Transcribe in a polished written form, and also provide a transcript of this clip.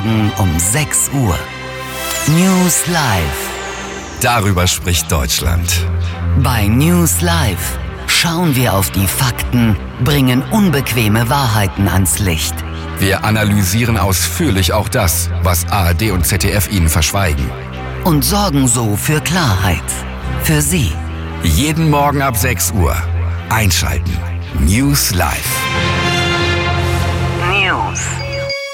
Um 6 Uhr. News Live. Darüber spricht Deutschland. Bei News Live schauen wir auf die Fakten, bringen unbequeme Wahrheiten ans Licht. Wir analysieren ausführlich auch das, was ARD und ZDF Ihnen verschweigen. Und sorgen so für Klarheit. Für Sie. Jeden Morgen ab 6 Uhr. Einschalten. News Live.